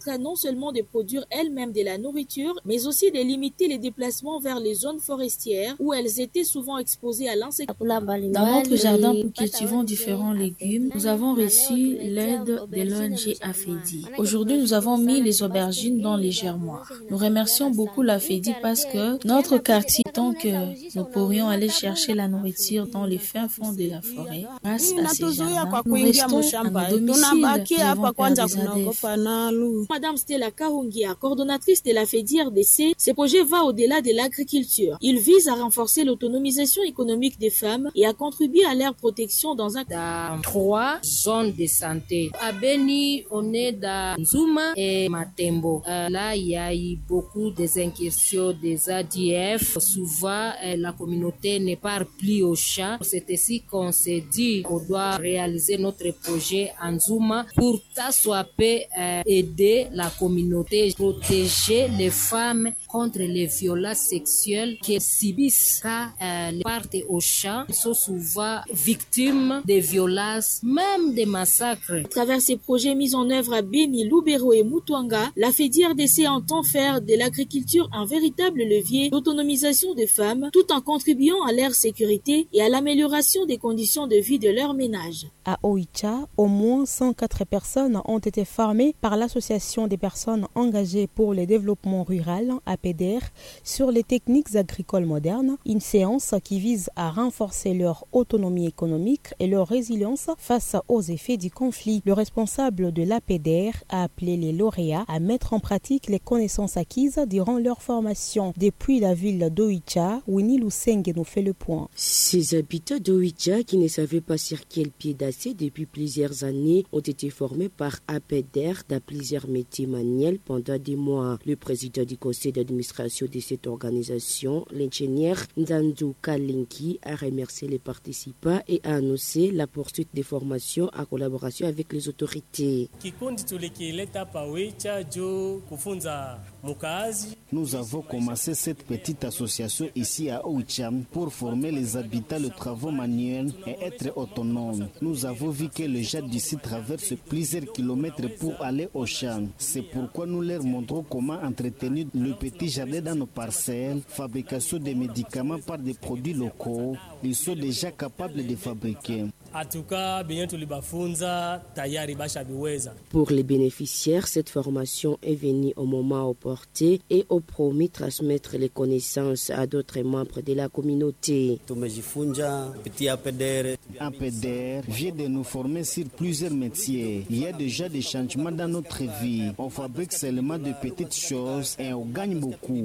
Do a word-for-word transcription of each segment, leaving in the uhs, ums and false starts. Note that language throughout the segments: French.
permettrait non seulement de produire elles-mêmes de la nourriture, mais aussi de limiter les déplacements vers les zones forestières où elles étaient souvent exposées à l'insécurité. Dans notre jardin, nous cultivons différents légumes. Nous avons reçu l'aide de l'O N G AFEDI. Aujourd'hui, nous avons mis les aubergines dans les germoirs. Nous remercions beaucoup l'AFEDI parce que notre quartier, tant que nous pourrions aller chercher la nourriture dans les fins fonds de la forêt, grâce à ces jardins, nous restons à nos domiciles. Nous avons perdu des A D F. Madame Stella Kahungia, coordonnatrice de l'AFEDI R D C, ce projet va au-delà de l'agriculture. Il vise à renforcer l'autonomisation économique des femmes et à contribuer à leur protection dans un... Dans trois zones de santé. À Beni, on est dans Nzuma et Matembo. Euh, là, il y a eu beaucoup des inquiétudes des A D F. Souvent, euh, la communauté ne part plus au champ. C'est ainsi qu'on s'est dit qu'on doit réaliser notre projet en Nzuma pour t'assoiper, euh, aider la communauté, protéger les femmes contre les violences sexuelles qui subissent quand elles partent au champ. Ils sont souvent victimes de violences, même des massacres. À travers ces projets mis en œuvre à Beni, Lubero et Mutuanga, l'AFEDI R D C entend faire de l'agriculture un véritable levier d'autonomisation des femmes, tout en contribuant à leur sécurité et à l'amélioration des conditions de vie de leur ménage. À Oicha, au moins cent quatre personnes ont été formées par l'Association des personnes engagées pour le développement rural, A P D R, sur les techniques agricoles modernes, une séance qui vise à renforcer leur autonomie économique et leur résilience face aux effets du conflit. Le responsable de l'A P D R a appelé les lauréats à mettre en pratique les connaissances acquises durant leur formation. Depuis la ville d'Oicha, Winnie Lusenge nous fait le point. Ces habitants d'Oicha qui ne savaient pas sur quel pied danser depuis plusieurs années ont été formés par A P D R dans plusieurs métiers manuels pendant des mois. Le président du conseil d'administration de cette organisation, l'ingénieur Nzandu Kalinki, a remercié les participants et a annoncé la poursuite des formations en collaboration avec les autorités. Nous avons commencé cette petite association ici à Oicha pour former les habitants aux travaux manuels et être autonomes. Nous avons vu que les gens d'ici traversent plusieurs kilomètres pour aller au champ. C'est pourquoi nous leur montrons comment entretenir le petit jardin dans nos parcelles, fabrication des médicaments par des produits locaux. Ils sont déjà capables de fabriquer. Pour les bénéficiaires, cette formation est venue au moment opportun et ont promis transmettre les connaissances à d'autres membres de la communauté. A P D R vient de nous former sur plusieurs métiers. Il y a déjà des changements dans notre vie. On fabrique seulement de petites choses et on gagne beaucoup.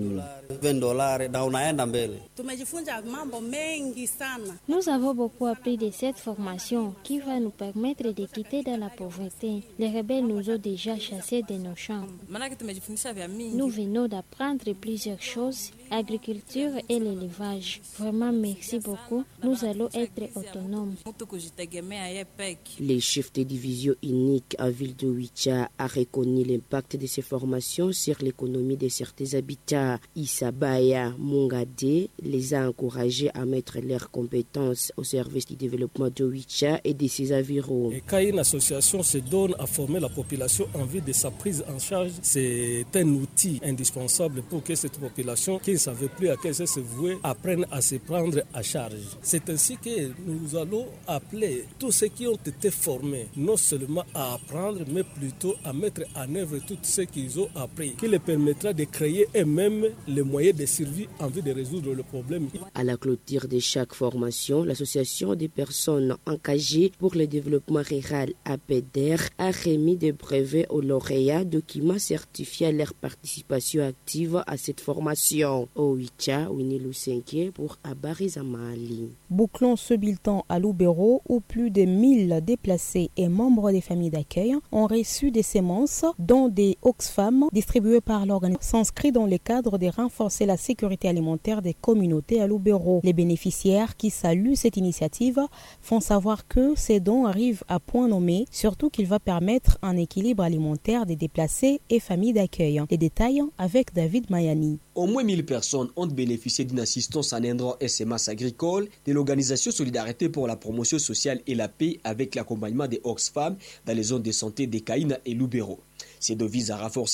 Nous avons beaucoup appris de cette formation qui va nous permettre de quitter dans la pauvreté. Les rebelles nous ont déjà chassés de nos champs. Nous venons d'apprendre plusieurs choses, agriculture et l'élevage. Vraiment, merci beaucoup. Nous allons être autonomes. Les chefs de division unique à ville de Oicha a reconnu l'impact de ces formations sur l'économie de certains habitats. Isabaya Mungade les a encouragés à mettre leurs compétences au service du développement de Oicha et de ses environs. Et quand une association se donne à former la population en vue de sa prise en charge, c'est un outil indispensable pour que cette population qui ne savait plus à quelle se vouer apprenne à se prendre à charge. C'est ainsi que nous allons appeler tous ceux qui ont été formés, non seulement à apprendre, mais plutôt à mettre en œuvre tout ce qu'ils ont appris, qui les permettra de créer eux-mêmes les moyens de survie en vue de résoudre le problème. À la clôture de chaque formation, l'association des personnes engagées pour le développement rural A P D R a remis des brevets aux lauréats, documents certifiant leur participation active à cette formation. Oicha, Winnie Lusenge pour Abarizamali. Bouclons ce bulletin à Lubero où plus de mille déplacés et membres des familles d'accueil ont reçu des semences dont des Oxfam distribuées par l'organisation s'inscrit dans le cadre de renforcer la sécurité alimentaire des communautés à Lubero. Les bénéficiaires qui saluent cette initiative font savoir que ces dons arrivent à point nommé, surtout qu'il va permettre un équilibre alimentaire des déplacés et familles d'accueil. Les détails avec David Mayani. Au moins mille personnes ont bénéficié d'une assistance en intrants et semences agricoles de l'organisation Solidarité pour la promotion sociale et la paix avec l'accompagnement des Oxfam dans les zones de santé des Caïna et Lubero. Ces devises à renforcer